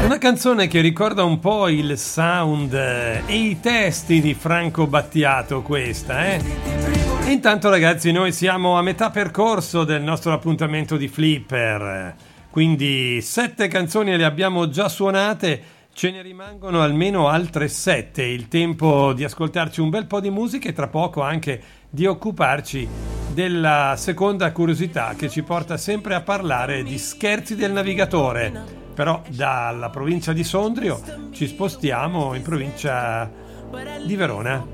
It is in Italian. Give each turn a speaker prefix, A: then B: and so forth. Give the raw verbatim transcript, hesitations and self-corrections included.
A: Una canzone che ricorda un po' il sound e i testi di Franco Battiato, questa, eh? E intanto, ragazzi, noi siamo a metà percorso del nostro appuntamento di Flipper, quindi sette canzoni le abbiamo già suonate, ce ne rimangono almeno altre sette, il tempo di ascoltarci un bel po' di musica e tra poco anche di occuparci della seconda curiosità che ci porta sempre a parlare di scherzi del navigatore. Però dalla provincia di Sondrio ci spostiamo in provincia di Verona.